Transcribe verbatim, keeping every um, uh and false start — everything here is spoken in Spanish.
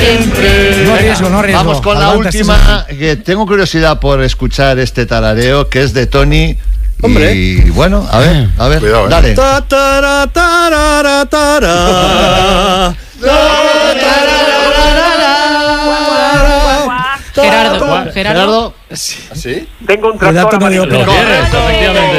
siempre. No riesgo, no riesgo. Vamos con la Adelante, última, que tengo curiosidad por escuchar este tarareo, que es de Tony. Hombre. Y bueno, a ver, a ver, Cuidado, eh. dale. Ta, tara, tarara, tara. Gerardo, Gerardo. Gerardo. ¿Así? Tengo un Cuidado, tractor no digo amarillo. peor. Correcto, efectivamente.